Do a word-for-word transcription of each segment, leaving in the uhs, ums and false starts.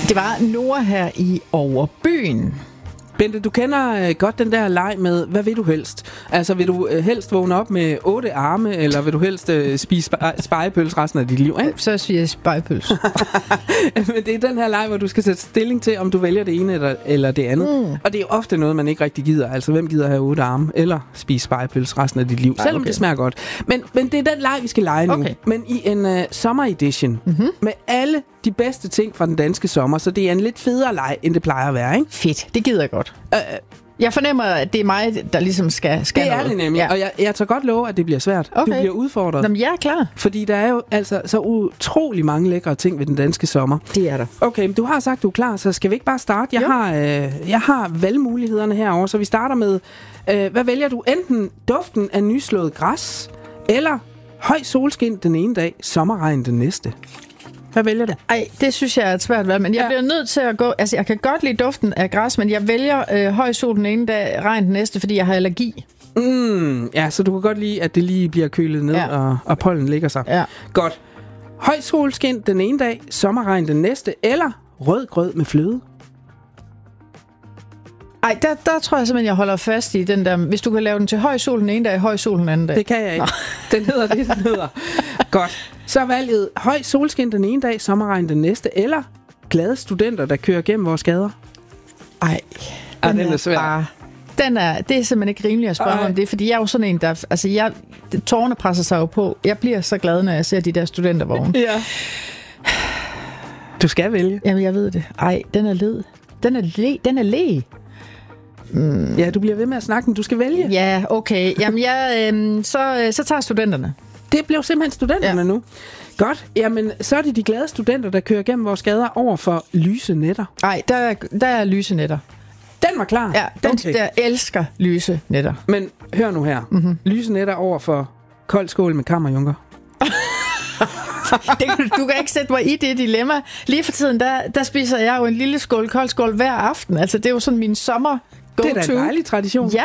Det var Nora her i Overbyen. Bente, du kender øh, godt den der leg med, hvad vil du helst? Altså, vil du øh, helst vågne op med otte arme, eller vil du helst øh, spise spe- spegepøls resten af dit liv, ikke? Så siger jeg spegepøls. Men det er den her leg, hvor du skal sætte stilling til, om du vælger det ene eller, eller det andet. Mm. Og det er jo ofte noget, man ikke rigtig gider. Altså, hvem gider have otte arme, eller spise spegepøls resten af dit liv? Ej, selvom okay. det smager godt. Men, men det er den leg, vi skal lege nu. Okay. Men i en uh, sommer-edition. Mm-hmm. Med alle de bedste ting fra den danske sommer. Så det er en lidt federe leg, end det plejer at være, ikke? Fedt, det gider jeg godt. Uh, Jeg fornemmer, at det er mig, der ligesom skal, skal det noget. Det er det nemlig, ja. Og jeg, jeg tager godt love, at det bliver svært. Okay. Du bliver udfordret. Jamen, jeg er klar. Fordi der er jo altså så utrolig mange lækre ting ved den danske sommer. Det er der. Okay, men du har sagt, du er klar, så skal vi ikke bare starte? Jeg, har, øh, jeg har valgmulighederne herovre, så vi starter med, øh, hvad vælger du? Enten duften af nyslået græs, eller høj solskin den ene dag, sommerregn den næste. Hvad vælger du? Ej, det synes jeg er et svært valg, men jeg ja. bliver nødt til at gå... Altså, jeg kan godt lide duften af græs, men jeg vælger øh, høj sol den ene dag, regn den næste, fordi jeg har allergi. Mm, ja, så du kan godt lide, at det lige bliver kølet ned, ja. og, og pollen ligger sig. Ja. Godt. Høj solskin den ene dag, sommerregn den næste, eller rød grød med fløde? Ej, der, der tror jeg simpelthen, jeg holder fast i den der... Hvis du kan lave den til høj sol den ene dag, høj sol den anden dag. Det kan jeg ikke. Nå. Den hedder det, den hedder. Godt. Så er valget høj solskin den ene dag, sommerregn den næste, eller glade studenter, der kører gennem vores gader? Ej, den, den er, er svær. Bare, den er, det er simpelthen ikke rimeligt at spørge Ej. om det, fordi jeg er jo sådan en, der... Altså, jeg, tårerne presser sig jo på. Jeg bliver så glad, når jeg ser de der studentervogne. Ja. Du skal vælge. Jamen, jeg ved det. Ej, den er led. Den er le. Den er le. Mm. Ja, du bliver ved med at snakke, men du skal vælge. Ja, okay. Jamen, jeg, øh, så, så tager studenterne. Det blev simpelthen studenterne ja. nu. Godt. Jamen, så er det de glade studenter, der kører gennem vores gader over for lyse nætter. Nej, der, der er lyse nætter. Den var klar? Ja, den okay. der elsker lyse nætter. Men hør nu her. Mm-hmm. Lyse nætter over for kold skål med kammerjunker. det, du kan ikke sætte mig i det dilemma. Lige for tiden, der, der spiser jeg jo en lille skål kold skål hver aften. Altså, det er jo sådan min sommer go-to. Det er da en dejlig tradition. Ja.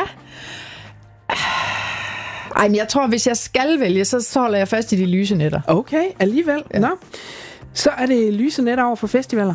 Ej, men jeg tror, hvis jeg skal vælge, så, så holder jeg fast i de lyse nætter. Okay, alligevel. Ja. Nå. Så er det lyse nætter over for festivaler.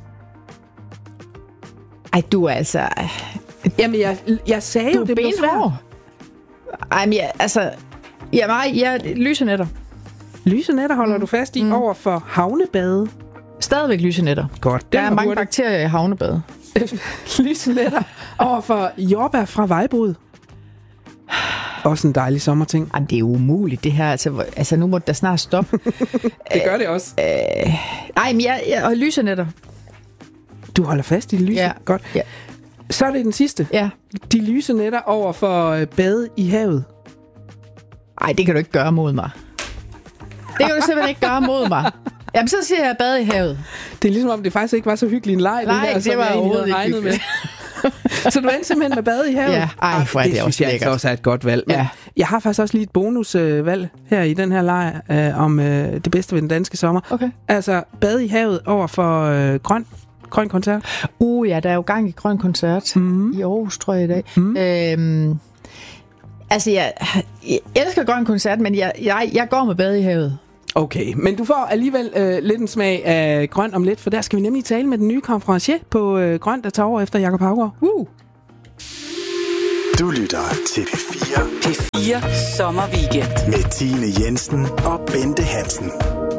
Ej, du er altså... Jamen, jeg, jeg sagde du jo, det blev svært. Ej, men jeg, altså... Ja, nej, jeg, lyse nætter. Lyse nætter holder mm. du fast i mm. over for havnebade. Stadigvæk lyse nætter. Godt. Der er mange hurtigt. bakterier i havnebade. Lyse nætter over for jordbær fra vejbrud. Også en dejlig sommerting. Jamen, det er umuligt, det her. Altså, altså nu må der snart stoppe. Det gør det også. Øh, ej, men jeg, jeg og lyse nætter. Du holder fast i de lyse? Ja. Godt. Ja. Så er det den sidste. Ja. De lyse nætter over for bade i havet. Ej, det kan du ikke gøre mod mig. Det kan du simpelthen ikke gøre mod mig. Jamen, så siger jeg bade i havet. Det er ligesom om, det faktisk ikke var så hyggelig en leg. Nej, det, her, det var overhovedet ikke regnet med. Så du endte simpelthen med bade i havet? Ja, ej, for det, det også lækkert. Det synes jeg også er et godt valg. Men ja. Jeg har faktisk også lige et bonusvalg øh, her i den her leg øh, om øh, det bedste ved den danske sommer. Okay. Altså, bade i havet over for øh, grøn, grøn koncert. Uh, ja, der er jo gang i grøn koncert mm. i Aarhus, tror jeg, i dag. Mm. Øhm, altså, jeg, jeg elsker grøn koncert, men jeg, jeg, jeg går med bade i havet. Okay, men du får alligevel øh, lidt en smag af grøn om lidt, for der skal vi nemlig tale med den nye konferencier på øh, grøn, der tager over efter Jakob Haugaard. Uh. Du lytter til P fire. P fire Sommerweekend. Med Tine Jensen og Bente Hansen.